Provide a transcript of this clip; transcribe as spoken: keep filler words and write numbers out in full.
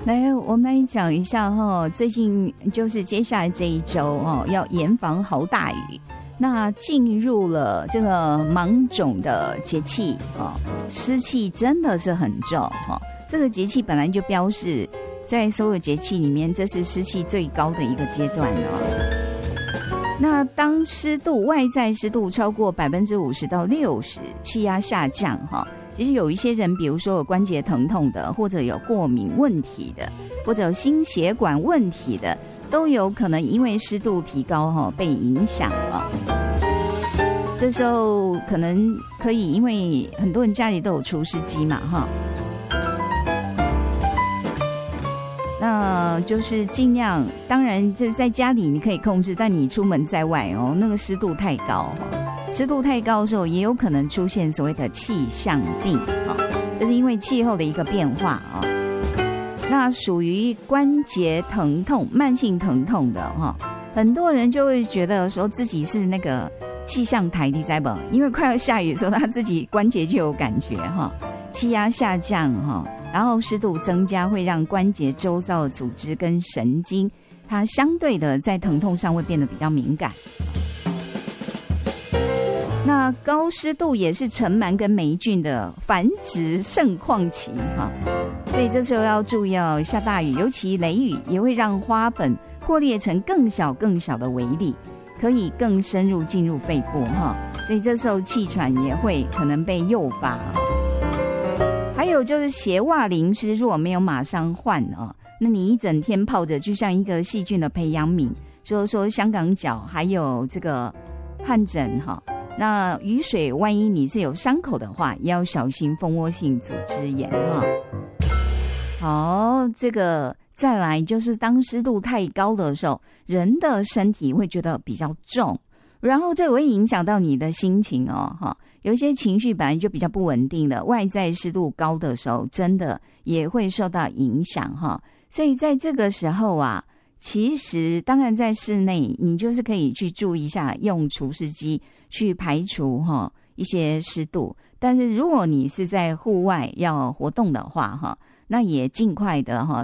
来，我们来讲一下哈，最近就是接下来这一周哦，要严防豪大雨。那进入了这个芒种的节气哦，湿气真的是很重哦。这个节气本来就标示在所有节气里面，这是湿气最高的一个阶段哦。那当湿度外在湿度超过百分之五十到六十，气压下降哈。其实有一些人，比如说有关节疼痛的，或者有过敏问题的，或者有心血管问题的，都有可能因为湿度提高哈被影响了。这时候可能可以，因为很多人家里都有除湿机嘛哈，那就是尽量，当然这在家里你可以控制，但你出门在外哦，那个湿度太高哈。湿度太高的时候，也有可能出现所谓的气象病啊，就是因为气候的一个变化啊。那属于关节疼痛、慢性疼痛的哈，很多人就会觉得说自己是那个气象台的在不？因为快要下雨的时候，他自己关节就有感觉哈，气压下降哈，然后湿度增加，会让关节周遭的组织跟神经，它相对的在疼痛上会变得比较敏感。那高湿度也是尘螨跟霉菌的繁殖盛况期哈，所以这时候要注意哦，下大雨，尤其雷雨也会让花粉破裂成更小更小的微粒，可以更深入进入肺部哈，所以这时候气喘也会可能被诱发。还有就是鞋袜淋湿，如果没有马上换哦，那你一整天泡着，就像一个细菌的培养皿，就是说香港脚还有这个汗疹哈。那雨水万一你是有伤口的话，也要小心蜂窝性组织炎哈。好，这个再来就是当湿度太高的时候，人的身体会觉得比较重，然后这会影响到你的心情哦哈。有一些情绪本来就比较不稳定的，外在湿度高的时候，真的也会受到影响哈。所以在这个时候啊，其实当然在室内你就是可以去注意一下，用除湿机去排除哈一些湿度，但是如果你是在户外要活动的话哈，那也尽快的哈